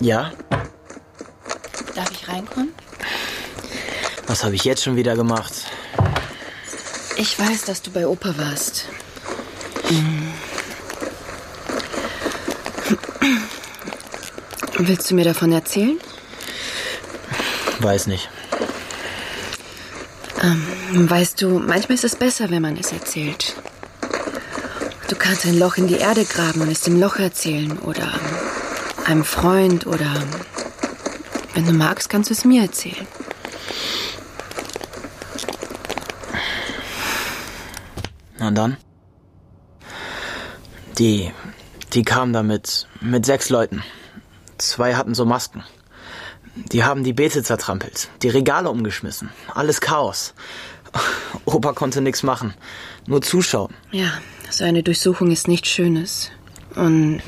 Ja? Darf ich reinkommen? Was habe ich jetzt schon wieder gemacht? Ich weiß, dass du bei Opa warst. Willst du mir davon erzählen? Weiß nicht. Weißt du, manchmal ist es besser, wenn man es erzählt. Du kannst ein Loch in die Erde graben und es dem Loch erzählen. Oder einem Freund. Oder wenn du magst, kannst du es mir erzählen. Na dann? Die kamen da mit 6 Leuten. 2 hatten so Masken. Die haben die Beete zertrampelt, die Regale umgeschmissen. Alles Chaos. Opa konnte nichts machen, nur zuschauen. Ja, so eine Durchsuchung ist nichts Schönes. Und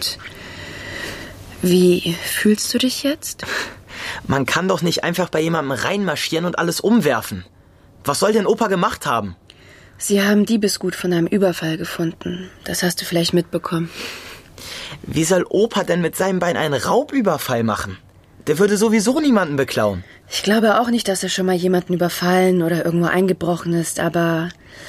wie fühlst du dich jetzt? Man kann doch nicht einfach bei jemandem reinmarschieren und alles umwerfen. Was soll denn Opa gemacht haben? Sie haben Diebesgut von einem Überfall gefunden. Das hast du vielleicht mitbekommen. Wie soll Opa denn mit seinem Bein einen Raubüberfall machen? Der würde sowieso niemanden beklauen. Ich glaube auch nicht, dass er schon mal jemanden überfallen oder irgendwo eingebrochen ist, aber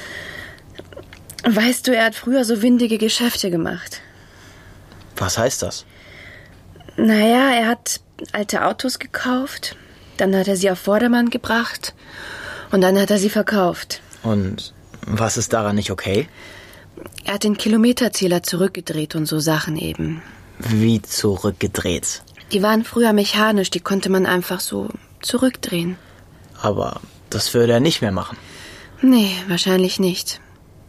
weißt du, er hat früher so windige Geschäfte gemacht. Was heißt das? Naja, er hat alte Autos gekauft, dann hat er sie auf Vordermann gebracht und dann hat er sie verkauft. Und was ist daran nicht okay? Er hat den Kilometerzähler zurückgedreht und so Sachen eben. Wie zurückgedreht? Die waren früher mechanisch, die konnte man einfach so zurückdrehen. Aber das würde er nicht mehr machen. Nee, wahrscheinlich nicht.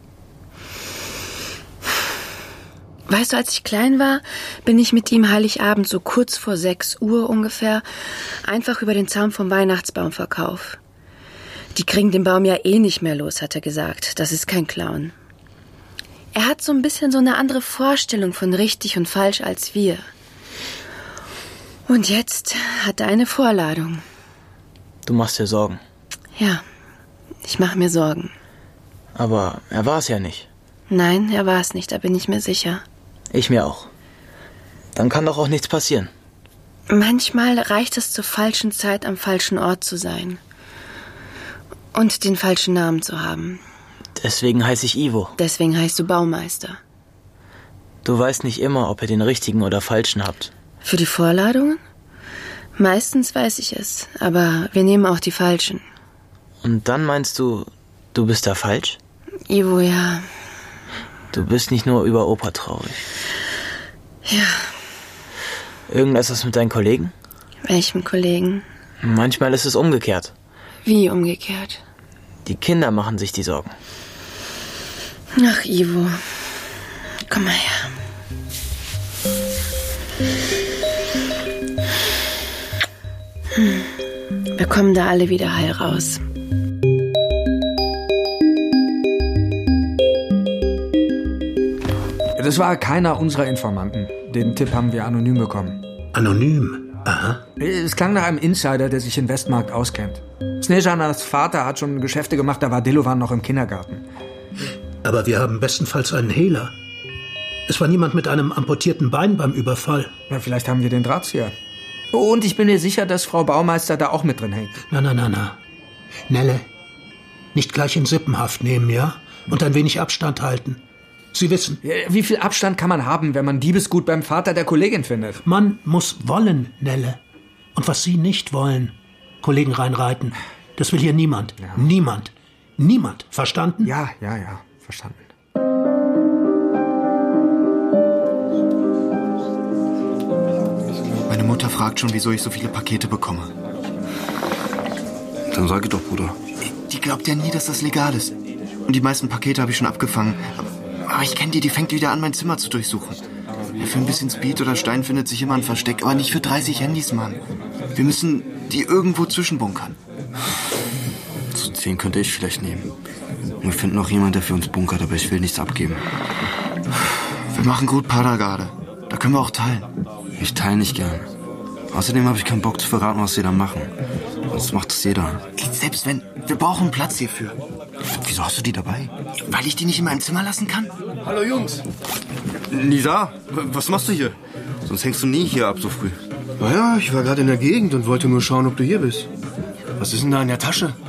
Weißt du, als ich klein war, bin ich mit ihm Heiligabend so kurz vor 6 Uhr ungefähr einfach über den Zaun vom Weihnachtsbaumverkauf. Die kriegen den Baum ja eh nicht mehr los, hat er gesagt. Das ist kein Clown. Er hat so ein bisschen so eine andere Vorstellung von richtig und falsch als wir. Und jetzt hat er eine Vorladung. Du machst dir Sorgen. Ja, ich mache mir Sorgen. Aber er war es ja nicht. Nein, er war es nicht, da bin ich mir sicher. Ich mir auch. Dann kann doch auch nichts passieren. Manchmal reicht es zur falschen Zeit am falschen Ort zu sein. Und den falschen Namen zu haben. Deswegen heiße ich Ivo. Deswegen heißt du Baumeister. Du weißt nicht immer, ob ihr den richtigen oder falschen habt. Für die Vorladungen? Meistens weiß ich es, aber wir nehmen auch die falschen. Und dann meinst du, du bist da falsch? Ivo, ja. Du bist nicht nur über Opa traurig. Ja. Irgendetwas mit deinen Kollegen? Welchem Kollegen? Manchmal ist es umgekehrt. Wie umgekehrt? Die Kinder machen sich die Sorgen. Ach, Ivo. Komm mal her. Wir kommen da alle wieder heil raus. Das war keiner unserer Informanten. Den Tipp haben wir anonym bekommen. Anonym? Aha. Es klang nach einem Insider, der sich in Westmarkt auskennt. Snežanas Vater hat schon Geschäfte gemacht, da war Delovan noch im Kindergarten. Aber wir haben bestenfalls einen Hehler. Es war niemand mit einem amputierten Bein beim Überfall. Ja, vielleicht haben wir den Drahtzieher. Und ich bin mir sicher, dass Frau Baumeister da auch mit drin hängt. Na. Nelle, nicht gleich in Sippenhaft nehmen, ja? Und ein wenig Abstand halten. Sie wissen... Wie viel Abstand kann man haben, wenn man Diebesgut beim Vater der Kollegin findet? Man muss wollen, Nelle. Und was Sie nicht wollen, Kollegen reinreiten, das will hier niemand. Ja. Niemand. Niemand. Verstanden? Ja. Verstanden. Meine Mutter fragt schon, wieso ich so viele Pakete bekomme. Dann sage doch, Bruder. Die glaubt ja nie, dass das legal ist. Und die meisten Pakete habe ich schon abgefangen. Aber ich kenne die fängt wieder an, mein Zimmer zu durchsuchen. Für ein bisschen Speed oder Stein findet sich immer ein Versteck, aber nicht für 30 Handys, Mann. Wir müssen die irgendwo zwischenbunkern. So 10 könnte ich vielleicht nehmen. Und wir finden noch jemanden, der für uns bunkert, aber ich will nichts abgeben. Wir machen gut Paragarde. Da können wir auch teilen. Ich teile nicht gern. Außerdem habe ich keinen Bock zu verraten, was sie da machen. Sonst macht es jeder. Selbst wenn... Wir brauchen Platz hierfür. Wieso hast du die dabei? Weil ich die nicht in meinem Zimmer lassen kann. Hallo Jungs. Lisa, was machst du hier? Sonst hängst du nie hier ab so früh. Naja, ich war gerade in der Gegend und wollte nur schauen, ob du hier bist. Was ist denn da in der Tasche?